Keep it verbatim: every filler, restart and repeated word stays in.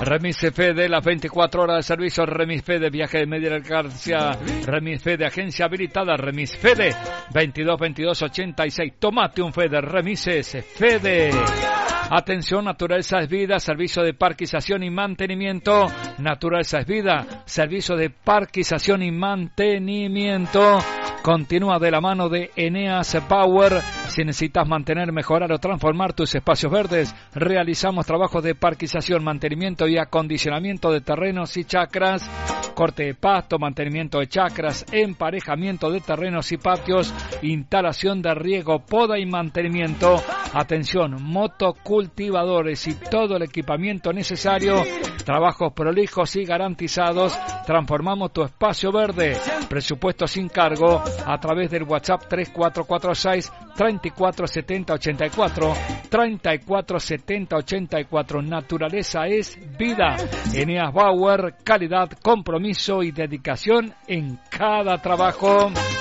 Remis Fede, las veinticuatro horas de servicio. Remis Fede, viaje de media alcancia. Remis Fede, agencia habilitada. Remis Fede, veintidós veintidós ochenta y seis. Tomate un Fede. Remises Fede. Atención, Naturaleza es Vida, servicio de parquización y mantenimiento. Naturaleza es Vida, servicio de parquización y mantenimiento. Continúa de la mano de Eneas Power. Si necesitas mantener, mejorar o transformar tus espacios verdes, realizamos trabajos de parquización, mantenimiento y acondicionamiento de terrenos y chacras, corte de pasto, mantenimiento de chacras, emparejamiento de terrenos y patios, instalación de riego, poda y mantenimiento. Atención, motocultivadores y todo el equipamiento necesario. Trabajos prolijos y garantizados. Transformamos tu espacio verde. Presupuesto sin cargo a través del WhatsApp tres cuatro cuatro seis, tres cuatro siete cero ocho cuatro, tres cuatro siete cero ocho cuatro. Naturaleza es vida. Eneas Bauer, calidad, compromiso y dedicación en cada trabajo.